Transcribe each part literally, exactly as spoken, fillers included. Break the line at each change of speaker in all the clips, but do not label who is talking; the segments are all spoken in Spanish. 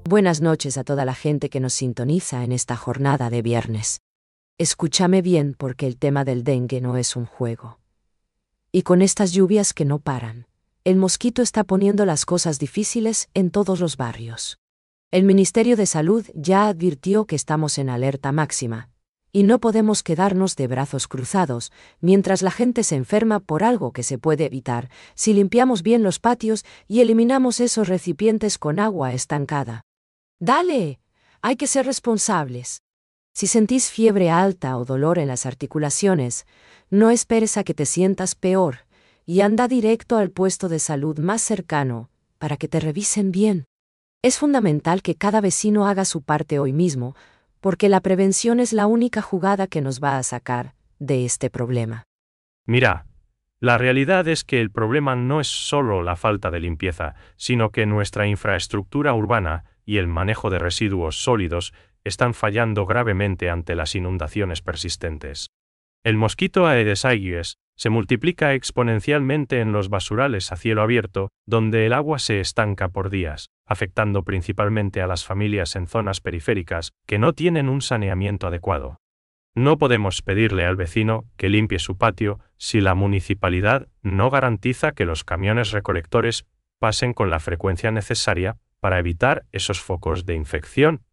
Buenas noches a toda la gente que nos sintoniza en esta jornada de viernes. Escúchame bien porque el tema del dengue no es un juego. Y con estas lluvias que no paran, el mosquito está poniendo las cosas difíciles en todos los barrios. El Ministerio de Salud ya advirtió que estamos en alerta máxima, y no podemos quedarnos de brazos cruzados mientras la gente se enferma por algo que se puede evitar si limpiamos bien los patios y eliminamos esos recipientes con agua estancada. ¡Dale! Hay que ser responsables. Si sentís fiebre alta o dolor en las articulaciones, no esperes a que te sientas peor y anda directo al puesto de salud más cercano para que te revisen bien. Es fundamental que cada vecino haga su parte hoy mismo, porque la prevención es la única jugada que nos va a sacar de este problema.
Mira, la realidad es que el problema no es solo la falta de limpieza, sino que nuestra infraestructura urbana y el manejo de residuos sólidos están fallando gravemente ante las inundaciones persistentes. El mosquito Aedes aegyes se multiplica exponencialmente en los basurales a cielo abierto, donde el agua se estanca por días, afectando principalmente a las familias en zonas periféricas que no tienen un saneamiento adecuado. No podemos pedirle al vecino que limpie su patio si la municipalidad no garantiza que los camiones recolectores pasen con la frecuencia necesaria para evitar esos focos de infección.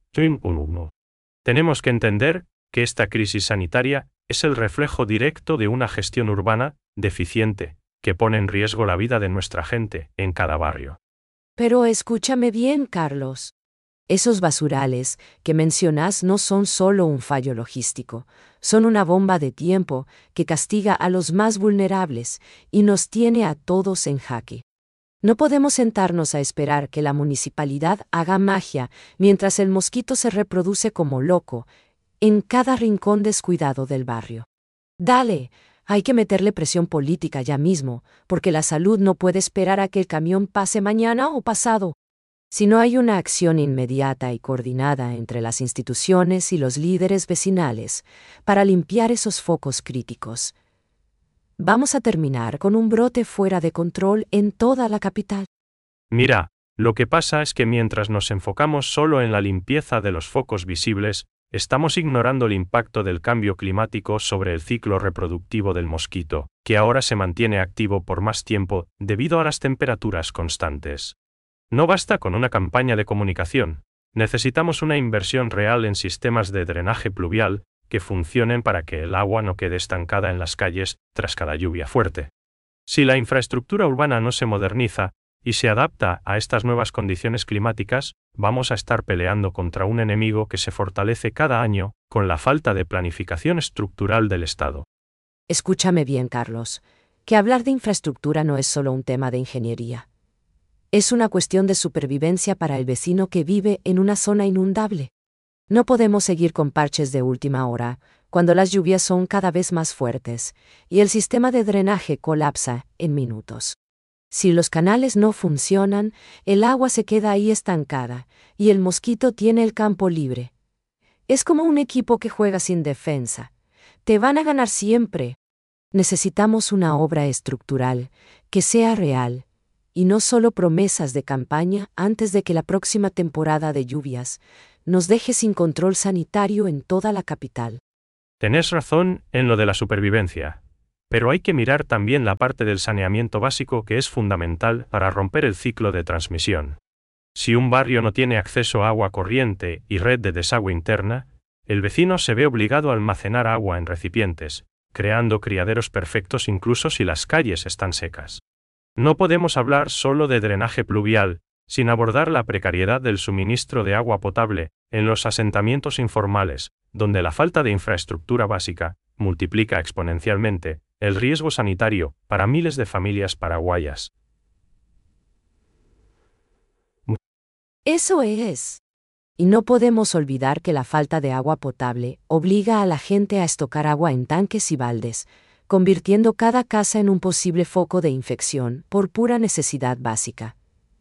Tenemos que entender que esta crisis sanitaria es el reflejo directo de una gestión urbana deficiente que pone en riesgo la vida de nuestra gente en cada barrio.
Pero escúchame bien, Carlos. Esos basurales que mencionas no son solo un fallo logístico, son una bomba de tiempo que castiga a los más vulnerables y nos tiene a todos en jaque. No podemos sentarnos a esperar que la municipalidad haga magia mientras el mosquito se reproduce como loco en cada rincón descuidado del barrio. Dale, hay que meterle presión política ya mismo, porque la salud no puede esperar a que el camión pase mañana o pasado. Si no hay una acción inmediata y coordinada entre las instituciones y los líderes vecinales para limpiar esos focos críticos, vamos a terminar con un brote fuera de control en toda la capital.
Mira, lo que pasa es que mientras nos enfocamos solo en la limpieza de los focos visibles, estamos ignorando el impacto del cambio climático sobre el ciclo reproductivo del mosquito, que ahora se mantiene activo por más tiempo debido a las temperaturas constantes. No basta con una campaña de comunicación, necesitamos una inversión real en sistemas de drenaje pluvial que funcionen para que el agua no quede estancada en las calles tras cada lluvia fuerte. Si la infraestructura urbana no se moderniza y se adapta a estas nuevas condiciones climáticas, vamos a estar peleando contra un enemigo que se fortalece cada año con la falta de planificación estructural del Estado.
Escúchame bien, Carlos, que hablar de infraestructura no es solo un tema de ingeniería. Es una cuestión de supervivencia para el vecino que vive en una zona inundable. No podemos seguir con parches de última hora, cuando las lluvias son cada vez más fuertes y el sistema de drenaje colapsa en minutos. Si los canales no funcionan, el agua se queda ahí estancada y el mosquito tiene el campo libre. Es como un equipo que juega sin defensa. Te van a ganar siempre. Necesitamos una obra estructural que sea real y no solo promesas de campaña antes de que la próxima temporada de lluvias nos deje sin control sanitario en toda la capital.
Tenés razón en lo de la supervivencia, pero hay que mirar también la parte del saneamiento básico que es fundamental para romper el ciclo de transmisión. Si un barrio no tiene acceso a agua corriente y red de desagüe interna, el vecino se ve obligado a almacenar agua en recipientes, creando criaderos perfectos incluso si las calles están secas. No podemos hablar solo de drenaje pluvial, sin abordar la precariedad del suministro de agua potable en los asentamientos informales, donde la falta de infraestructura básica multiplica exponencialmente el riesgo sanitario para miles de familias paraguayas.
Eso es. Y no podemos olvidar que la falta de agua potable obliga a la gente a estocar agua en tanques y baldes, convirtiendo cada casa en un posible foco de infección por pura necesidad básica.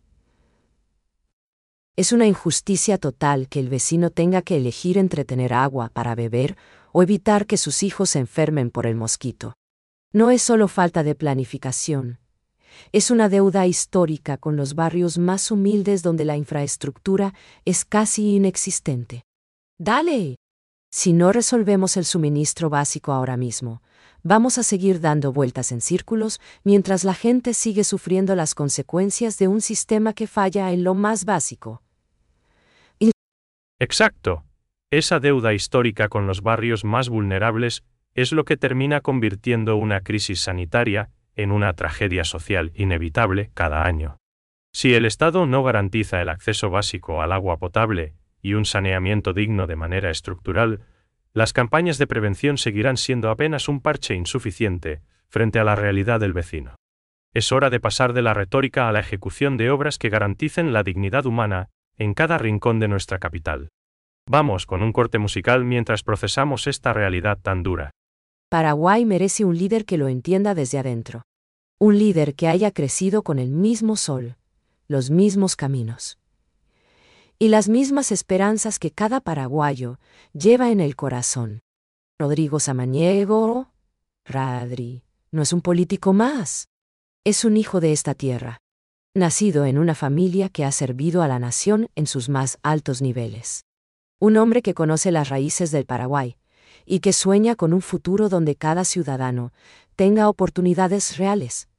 Es una injusticia total que el vecino tenga que elegir entre tener agua para beber o evitar que sus hijos se enfermen por el mosquito. No es solo falta de planificación, Es una deuda histórica con los barrios más humildes donde la infraestructura es casi inexistente. ¡Dale! Si no resolvemos el suministro básico ahora mismo, vamos a seguir dando vueltas en círculos mientras la gente sigue sufriendo las consecuencias de un sistema que falla en lo más básico. Y...
Exacto. Esa deuda histórica con los barrios más vulnerables es lo que termina convirtiendo una crisis sanitaria en una tragedia social inevitable cada año. Si el Estado no garantiza el acceso básico al agua potable y un saneamiento digno de manera estructural, las campañas de prevención seguirán siendo apenas un parche insuficiente frente a la realidad del vecino. Es hora de pasar de la retórica a la ejecución de obras que garanticen la dignidad humana en cada rincón de nuestra capital. Vamos con un corte musical mientras procesamos esta realidad tan dura.
Paraguay merece un líder que lo entienda desde adentro. Un líder que haya crecido con el mismo sol, los mismos caminos y las mismas esperanzas que cada paraguayo lleva en el corazón. Rodrigo Samaniego, Radri, no es un político más. Es un hijo de esta tierra, nacido en una familia que ha servido a la nación en sus más altos niveles. Un hombre que conoce las raíces del Paraguay y que sueña con un futuro donde cada ciudadano tenga oportunidades reales.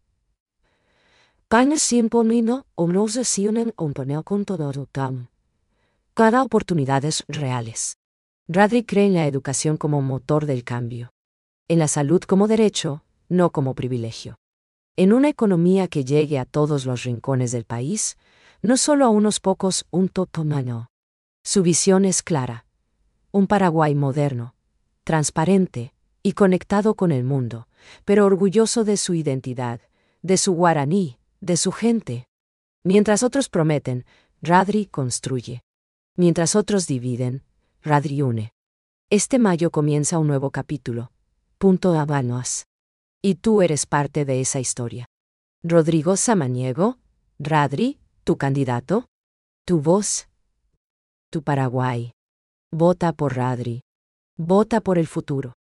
Cada oportunidades reales. Radri cree en la educación como motor del cambio. En la salud como derecho, no como privilegio. En una economía que llegue a todos los rincones del país, no solo a unos pocos, un totomano. Su visión es clara. Un Paraguay moderno, transparente y conectado con el mundo, pero orgulloso de su identidad, de su guaraní, de su gente. Mientras otros prometen, Radri construye. Mientras otros dividen, Radri une. Este mayo comienza un nuevo capítulo. Punto Habanos. Y tú eres parte de esa historia. Rodrigo Samaniego, Radri, tu candidato, tu voz, tu Paraguay. Vota por Radri. Vota por el futuro.